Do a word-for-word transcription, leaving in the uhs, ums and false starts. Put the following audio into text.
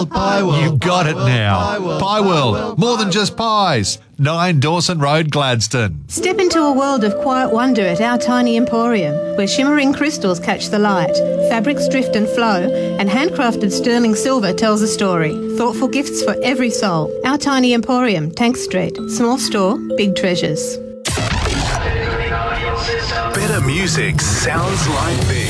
Pie World. You got it now. Pie World. More than just pies. nine Dawson Road, Gladstone. Step into a world of quiet wonder at our tiny emporium, where shimmering crystals catch the light, fabrics drift and flow, and handcrafted sterling silver tells a story. Thoughtful gifts for every soul. Our tiny emporium, Tank Street. Small store, big treasures. Better music sounds like this.